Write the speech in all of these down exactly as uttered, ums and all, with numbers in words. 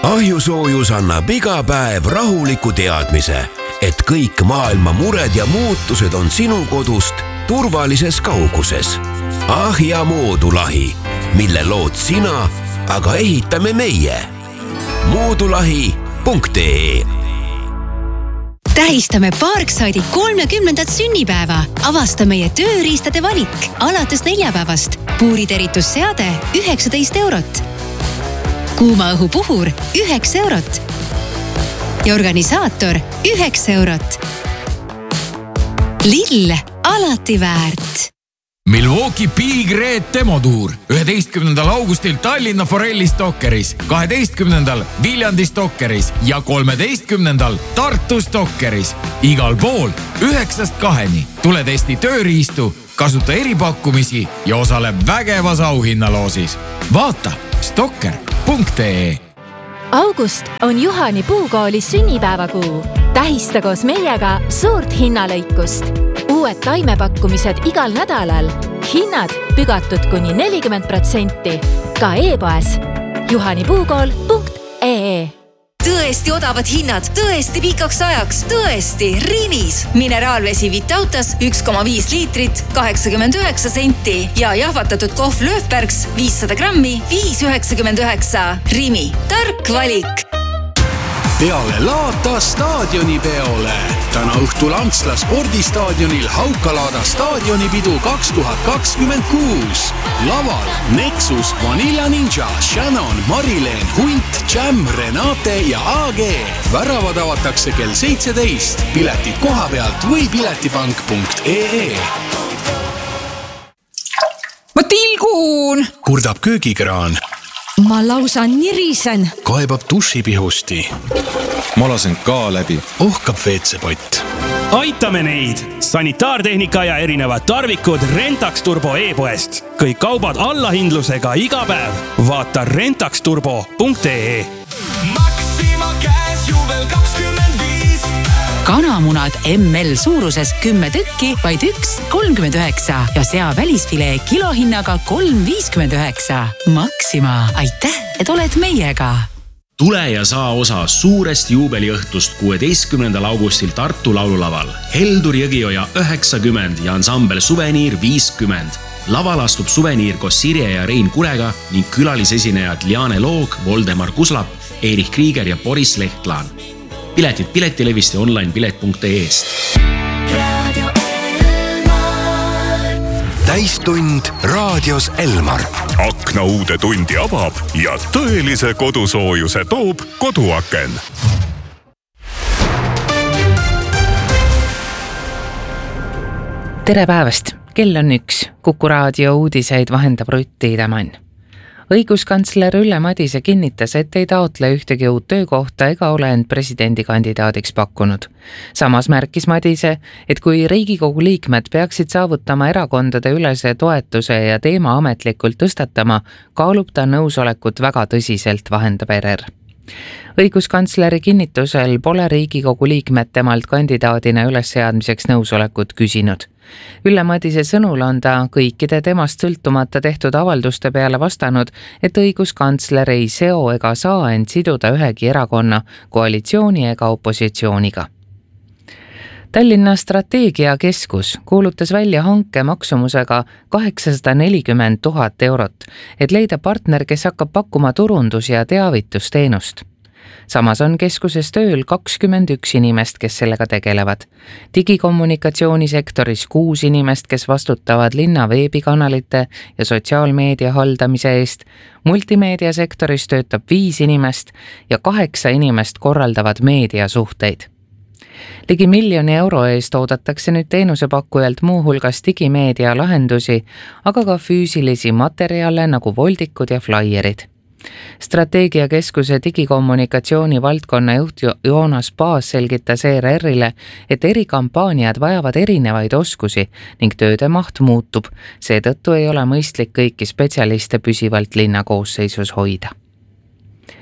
Ahjusoojus annab iga päev rahuliku teadmise, et kõik maailma mured ja muutused on sinu kodust turvalises kauguses. Ahja moodulahi, mille lood sina, aga ehitame meie. moodulahi punkt ee Tähistame Parkside'i kolmekümnendat sünnipäeva. Avasta meie tööriistade valik alates neljapäevast. Puuriteritusseade üheksateist eurot. Kuuma õhu puhur üheksa eurot. Ja organisaator üheksa eurot. Lill alati väärt. Milwaukee Big Red demotuur üheteistkümnendal augustil Tallinna Forelli Stokkeris, kaheteistkümnendal Viljandi Stokkeris ja kolmeteistkümnendal Tartu Stokkeris. Igal pool üheksast kaheni. Tule testi tööriistu, kasuta eripakkumisi ja osale vägevas auhinnaloosis. Vaata stokker punkt ee. August on Juhani Puukooli sünnipäevakuu. Tähista koos meiega suurt hinnalõikust. Uued taimepakkumised igal nädalal. Hinnad pügatud kuni nelikümmend protsenti. Ka e-poes juhanipuukool punkt ee. Tõesti odavad hinnad, tõesti pikaks ajaks, tõesti Rimis. Mineraalvesi Vitautas üks koma viis liitrit, kaheksakümmend üheksa senti ja jahvatatud kohv Löfbergs viissada grammi, viis üheksakümmend üheksa. Rimi, tark valik. Peale Laata staadionipeole. Täna õhtul Antsla spordistaadionil Haukalaada staadionipidu kaks tuhat kakskümmend kuus. Laval Nexus, Vanilla Ninja, Shannon, Marileen, Hunt, Jam, Renate ja A G. Väravad avatakse kell seitseteist. Piletid koha pealt või piletipank punkt ee. Ma tilgun! Kurdab köögikraan. Ma lausa nirisen. Kaebab dušipihusti. Ma lasen ka läbi. Ohkab veetsepott. Aitame neid! Sanitaartehnika ja erinevad tarvikud Rentax Turbo e-poest. Kõik kaubad allahindlusega iga päev. Vaata rentax turbo punkt ee. Maxima käes juvel kakskümmend viis. Kanamunad M L suuruses kümme tükki, vaid üks kolmkümmend üheksa ja sea välisfilee kilohinnaga kolm viiskümmend üheksa. Maxima, aitäh, et oled meiega! Tule ja saa osa suurest juubeliõhtust kuueteistkümnendal augustil Tartu laululaval. Heldur Jõgioja üheksakümmend ja ansambel Suveniir viiskümmend. Laval astub Suveniir koos Sirje ja Rein Kurega ning külalisesinejad Liane Loog, Voldemar Kuslap, Erich Krieger ja Boris Lehtlaan. Piletid piletilevist ja online pilet punkt ee-st. Täistund raadios Elmar. Akna uude tundi avab ja tõelise kodusoojuse toob koduaken. Tere päevast! Kell on üks. Kuku raadio uudiseid vahendab Rutti Idemann. Õiguskantsler Ülle Madise kinnitas, et ei taotle ühtegi uut töökohta ega ole end presidendikandidaadiks pakkunud. Samas märkis Madise, et kui Riigikogu liikmed peaksid saavutama erakondade ülese toetuse ja teema ametlikult tõstatama, kaalub ta nõusolekut väga tõsiselt, vahendab R R. Õiguskantsleri kinnitusel pole Riigikogu liikmed temalt kandidaadina ülesseadmiseks nõusolekut küsinud. Ülle Madise sõnul on ta kõikide temast sõltumata tehtud avalduste peale vastanud, et õiguskantsler ei seo ega saa end siduda ühegi erakonna, koalitsiooni ega opositsiooniga. Tallinna strateegiakeskus kuulutas välja hanke maksumusega kaheksasada nelikümmend tuhat eurot, et leida partner, kes hakkab pakkuma turundus- ja teavitusteenust. Samas on keskuses tööl kakskümmend üks inimest, kes sellega tegelevad. Digikommunikatsioonisektoris kuus inimest, kes vastutavad linna veebikanalite ja sotsiaalmeedia haldamise eest. Multimeediasektoris töötab viis inimest ja kaheksa inimest korraldavad meediasuhteid. Ligi miljoni euro eest oodatakse nüüd teenusepakkujalt muu hulgas digimeedia lahendusi, aga ka füüsilisi materjale nagu voldikud ja flaierid. Strateegiakeskuse digikommunikatsiooni valdkonna juht Joonas Paas selgitas E R R-ile, et erikampaaniad vajavad erinevaid oskusi ning tööde maht muutub. Seetõttu ei ole mõistlik kõiki spetsialiste püsivalt linna koosseisus hoida.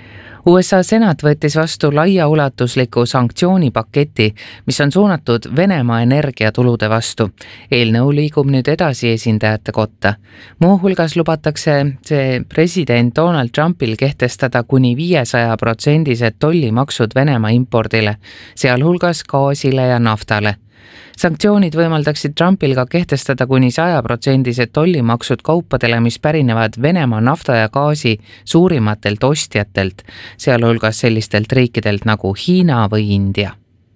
U S A senat võttis vastu laiaulatusliku sanktsioonipaketi, mis on suunatud Venemaa energiatulude vastu. Eelnõu liigub nüüd edasi esindajate kotta. Muuhulgas lubatakse see president Donald Trumpil kehtestada kuni viiesaja protsendised tollimaksud Venemaa impordile, sealhulgas gaasile ja naftale. Sanktsioonid võimaldaksid Trumpil ka kehtestada kuni saja protsendised tollimaksud kaupadele, mis pärinevad Venemaa nafta ja gaasi suurimatelt ostjatelt, sealhulgas sellistelt riikidelt nagu Hiina või India.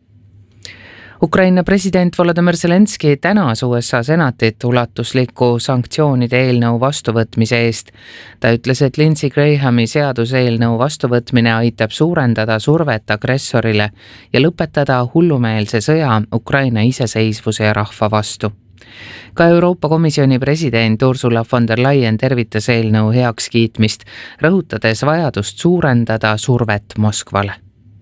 Ukraina president Volodymyr Zelenski tänas U S A senatit ulatusliku sanktsioonide eelnõu vastuvõtmise eest. Ta ütles, et Lindsey Grahami seaduseelnõu vastuvõtmine aitab suurendada survet agressorile ja lõpetada hullumeelse sõja Ukraina iseseisvuse ja rahva vastu. Ka Euroopa Komisjoni president Ursula von der Leyen tervitas eelnõu heakskiitmist, rõhutades vajadust suurendada survet Moskvale.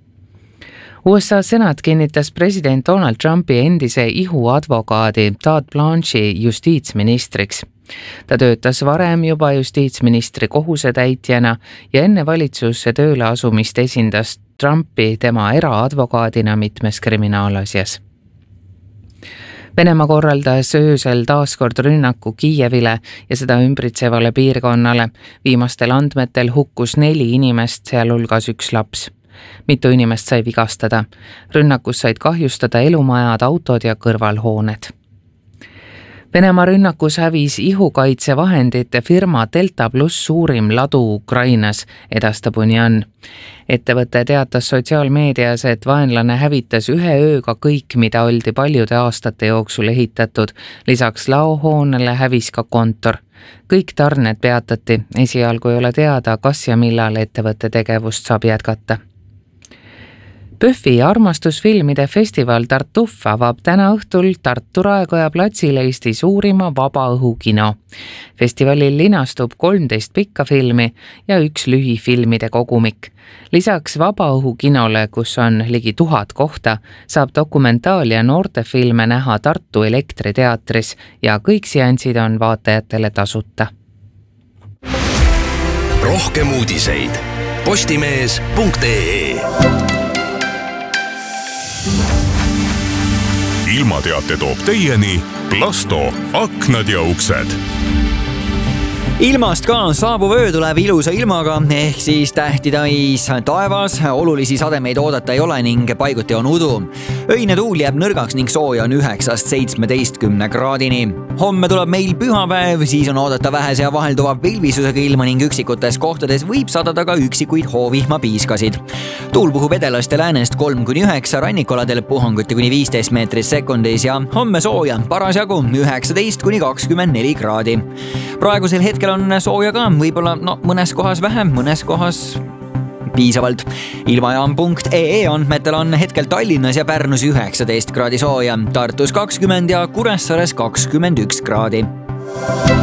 U S A senat kinnitas president Donald Trumpi endise ihuadvokaadi Todd Blanche'i justiitsministriks. Ta töötas varem juba justiitsministri kohusetäitjana ja enne valitsusse tööle asumist esindas Trumpi tema eraadvokaadina mitmes kriminaalasjas. Venemaa korraldas öösel taaskord rünnaku Kiievile ja seda ümbritsevale piirkonnale. Viimastel andmetel hukkus neli inimest, sealhulgas üks laps. Mitu inimest sai vigastada. Rünnakus said kahjustada elumajad, autod ja kõrvalhooned. Venemaa rünnakus hävis ihukaitsevahendite firma Delta Plus suurim ladu Ukrainas, edastab Union. Ettevõte teatas sotsiaalmeedias, et vaenlane hävitas ühe ööga kõik, mida oldi paljude aastate jooksul ehitatud. Lisaks laohoonele hävis ka kontor. Kõik tarned peatati, esialgu ei ole teada, kas ja millal ettevõtte tegevust saab jätkata. Pühvi armastusfilmide festival Tartuf avab täna õhtul Tartu Raekoja platsil Eesti suurima vabaõhukino. Festivalil linastub kolmteist pikka filmi ja üks lühifilmide kogumik. Lisaks vabaõhukinole, kus on ligi tuhat kohta, saab dokumentaal- ja noortefilme näha Tartu Elektriteatris ja kõik seansid on vaatajatele tasuta. Rohkem uudiseid postimees punkt ee. Ilmateate toob teieni Plasto aknad ja uksed. Ilmast ka saabuv öö tuleb ilusa ilmaga, ehk siis tähtitäis taevas, olulisi sademeid oodata ei ole ning paiguti on udu. Öine tuul jääb nõrgaks ning sooja on üheksast seitsmeteistkümne kraadini. Homme tuleb meil pühapäev, siis on oodata vähese ja vahelduva pilvisusega ilma ning üksikutes kohtades võib sadada ka üksikuid hoovihma piiskasid. Tuul puhub edelast ja läänest kolm kuni üheksa, rannikoladel puhanguti kuni viisteist meetrit sekundis ja homme sooja parasjagu üheksateist kuni kakskümmend neli kraadi. Praegusel hetkel on sooja ka, võib-olla no, mõnes kohas vähem, mõnes kohas piisavalt. Ilmajaam punkt ee andmetel on hetkel Tallinnas ja Pärnus üheksateist kraadi sooja, Tartus kakskümmend ja Kuressaares kakskümmend üks kraadi.